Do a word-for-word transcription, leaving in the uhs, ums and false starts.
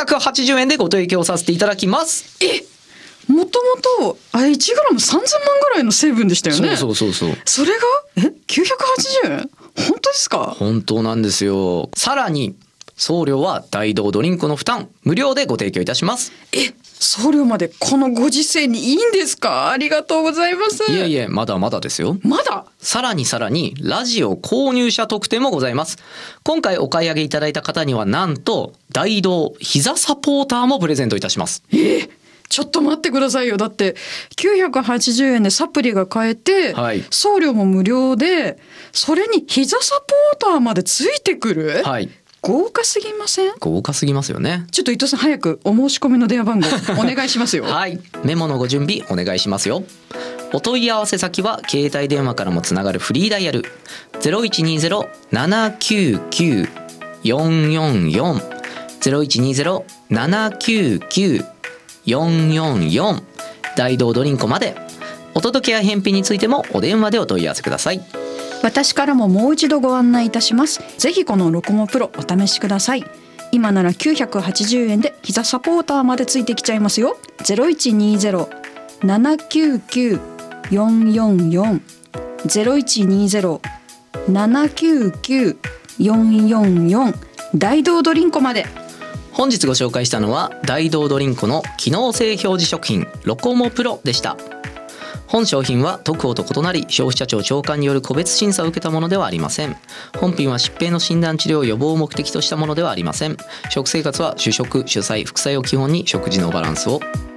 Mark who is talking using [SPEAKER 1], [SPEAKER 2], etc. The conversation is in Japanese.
[SPEAKER 1] ひゃくはちじゅうえんでご提供させていただきます。
[SPEAKER 2] えもともとあれいちグラムさんぜんまんぐらいの成分でしたよね。
[SPEAKER 1] そうそうそうそう。
[SPEAKER 2] それがえきゅうひゃくはちじゅうえん本当ですか？
[SPEAKER 1] 本当なんですよ。さらに送料は大道ドリンクの負担無料でご提供いたします。
[SPEAKER 2] え送料までこのご時世にいいんですか？ありがとうございます。
[SPEAKER 1] いえいえ、まだまだですよ。
[SPEAKER 2] まだ
[SPEAKER 1] さらにさらにラジオ購入者特典もございます。今回お買い上げいただいた方にはなんと大道膝サポーターもプレゼントいたします。
[SPEAKER 2] えちょっと待ってくださいよ。だってきゅうひゃくはちじゅうえんでサプリが買えて、はい、送料も無料でそれに膝サポーターまでついてくる、
[SPEAKER 1] はい、
[SPEAKER 2] 豪華すぎません？
[SPEAKER 1] 豪華すぎますよね。
[SPEAKER 2] ちょっと伊藤さん早くお申し込みの電話番号お願いしますよ。
[SPEAKER 1] はい、メモのご準備お願いしますよ。お問い合わせ先は携帯電話からもつながるフリーダイヤル ゼロいちにゼロ ななきゅうきゅう よんよんよん ゼロいちにゼロ ななきゅうきゅう よんよんよん 大道ドリンコまで。お届けや返品についてもお電話でお問い合わせください。
[SPEAKER 2] 私からももう一度ご案内いたします。ぜひこのロコモプロお試しください。今ならきゅうひゃくはちじゅうえんで膝サポーターまでついてきちゃいますよ。 ゼロいちにゼロ ななきゅうきゅう よんよんよん ゼロいちにゼロ ななきゅうきゅう よんよんよん 大道ドリンコまで。
[SPEAKER 1] 本日ご紹介したのは大道ドリンコの機能性表示食品ロコモプロでした。本商品は特報と異なり消費者庁長官による個別審査を受けたものではありません。本品は疾病の診断治療予防を目的としたものではありません。食生活は主食主菜副菜を基本に食事のバランスを。